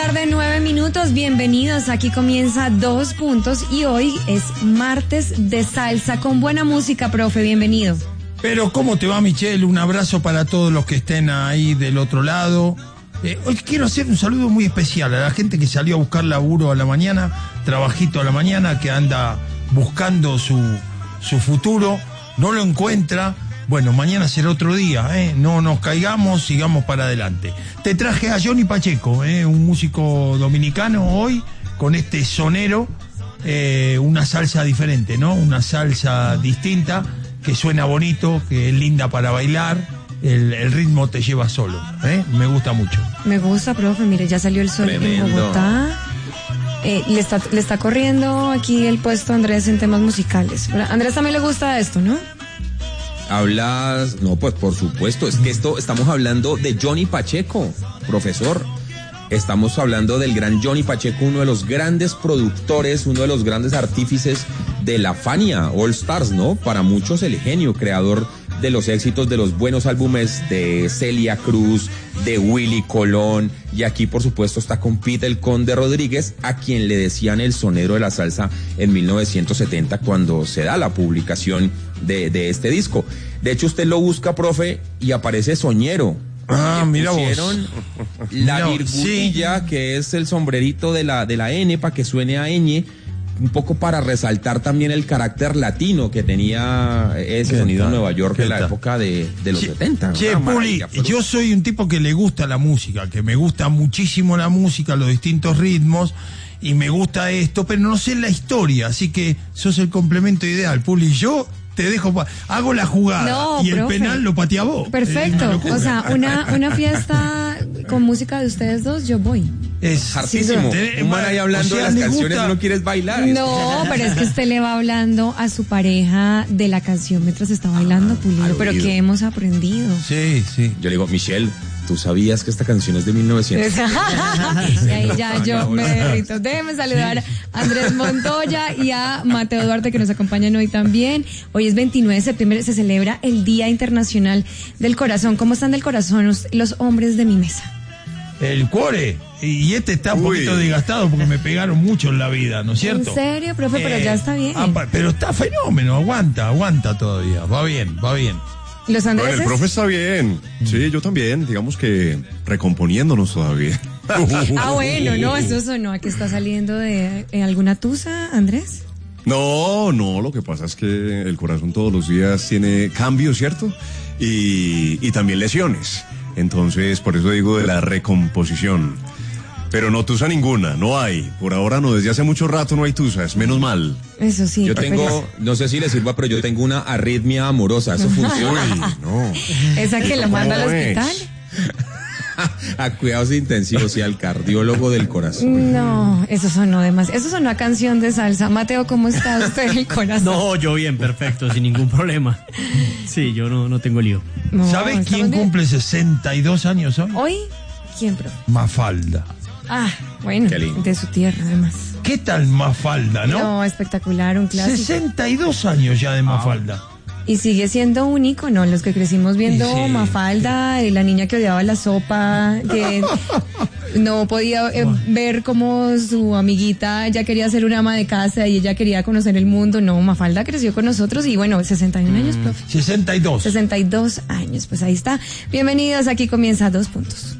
tarde, 9 minutos. Bienvenidos. Aquí comienza 2 puntos y hoy es martes de salsa con buena música, profe. Bienvenido. Pero ¿cómo te va, Michelle? Un abrazo para todos los que estén ahí del otro lado. Hoy quiero hacer un saludo muy especial a la gente que salió a buscar laburo a la mañana, trabajito a la mañana, que anda buscando su futuro, no lo encuentra. Bueno, mañana será otro día, no nos caigamos, sigamos para adelante. Te traje a Johnny Pacheco, un músico dominicano hoy, con este sonero, una salsa diferente, ¿no? Una salsa distinta, que suena bonito, que es linda para bailar, el ritmo te lleva solo, me gusta mucho. Me gusta, profe, mire, ya salió el sol. Tremendo. En Bogotá. Le está corriendo aquí el puesto a Andrés en temas musicales. A Andrés también le gusta esto, ¿no? Hablas, no, pues por supuesto, es que estamos hablando de Johnny Pacheco, profesor. Estamos hablando del gran Johnny Pacheco, uno de los grandes productores, uno de los grandes artífices de la Fania All Stars, ¿no? Para muchos el genio, creador de los éxitos de los buenos álbumes de Celia Cruz, de Willy Colón, y aquí por supuesto está con Pete el Conde Rodríguez, a quien le decían el sonero de la salsa en 1970 cuando se da la publicación de este disco. De hecho usted lo busca, profe, y aparece Soñero. Mira vos. La virgulilla, sí, que es el sombrerito de la N para que suene a ñ, un poco para resaltar también el carácter latino que tenía ese sonido en Nueva York de la época de los 70. Che, Puli, yo soy un tipo que le gusta la música, que me gusta muchísimo la música, los distintos ritmos, y me gusta esto, pero no sé la historia, así que sos el complemento ideal, Puli. Yo te dejo, hago la jugada, y profe, el penal lo patea vos. Perfecto, o sea, una fiesta con música de ustedes dos, yo voy. Es hartísimo. Un man ahí hablando de las canciones, no quieres bailar. No, pero es que usted le va hablando a su pareja de la canción mientras está bailando, Pulido. Pero ¿qué hemos aprendido? Sí. Yo le digo, Michelle, ¿tú sabías que esta canción es de 1900? Y ahí ya yo me derrito. Déjeme saludar a Andrés Montoya y a Mateo Duarte, que nos acompañan hoy también. Hoy es 29 de septiembre, se celebra el Día Internacional del Corazón. ¿Cómo están del corazón los hombres de mi mesa? El cuore, y este está un poquito desgastado porque me pegaron mucho en la vida, ¿no es cierto? ¿En serio, profe? Pero ya está bien. Pero está fenómeno, aguanta todavía, va bien. ¿Los Andreses? Bueno, el profe está bien, sí, yo también, digamos que recomponiéndonos todavía. Bueno, no, eso sonó a que está saliendo de alguna tusa, Andrés. No, lo que pasa es que el corazón todos los días tiene cambios, ¿cierto? Y también lesiones. Entonces, por eso digo de la recomposición. Pero no tusa ninguna, no hay. Por ahora no, desde hace mucho rato no hay tusas, menos mal. Eso sí. Yo tengo, no sé si le sirva, pero yo tengo una arritmia amorosa, ¿eso funciona? No. ¿Esa que la manda al hospital? A cuidados intensivos y al cardiólogo del corazón. No, eso sonó demasiado. Eso sonó a canción de salsa. Mateo, ¿cómo está usted el corazón? No, yo bien, perfecto, sin ningún problema. Sí, yo no tengo lío. No, ¿sabe quién cumple 62 años hoy? ¿Hoy? ¿Quién, profe? Mafalda. Bueno, de su tierra, además. ¿Qué tal Mafalda, no? No, espectacular, un clásico. 62 años ya de Mafalda. Y sigue siendo un ícono, los que crecimos viendo Mafalda, la niña que odiaba la sopa, que no podía ver cómo su amiguita ya quería ser una ama de casa y ella quería conocer el mundo. No, Mafalda creció con nosotros y bueno, 61 años, profe. 62 años, pues ahí está. Bienvenidos, aquí comienza 2 puntos.